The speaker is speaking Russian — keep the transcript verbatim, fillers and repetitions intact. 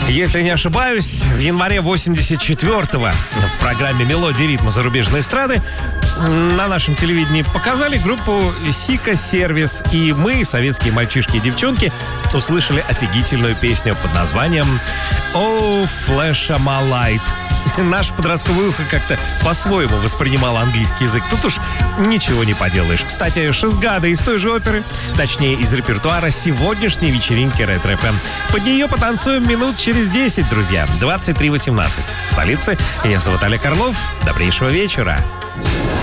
Если не ошибаюсь, в январе восемьдесят четвёртого в программе «Мелодии ритма зарубежной эстрады» на нашем телевидении показали группу «Сика Сервис». И мы, советские мальчишки и девчонки, услышали офигительную песню под названием «Oh, Flash My Light». Наше подростковое ухо как-то по-своему воспринимало английский язык. Тут уж ничего не поделаешь. Кстати, Шизгада из той же оперы, точнее из репертуара сегодняшней вечеринки Ретро-эф эм. Под нее потанцуем минут через десять, друзья. двадцать три восемнадцать. В столице. Меня зовут Олег Орлов. Добрейшего вечера.